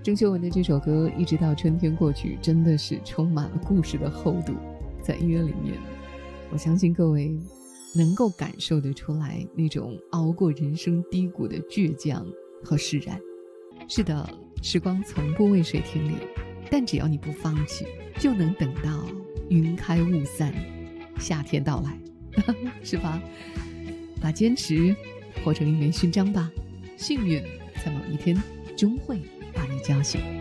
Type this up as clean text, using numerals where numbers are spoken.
郑秀文的这首歌一直到春天过去，真的是充满了故事的厚度，在音乐里面，我相信各位能够感受得出来那种熬过人生低谷的倔强和释然。是的，时光从不为谁停留，但只要你不放弃，就能等到云开雾散，夏天到来，是吧？把坚持活成一枚勋章吧，幸运在某一天终会把你叫醒。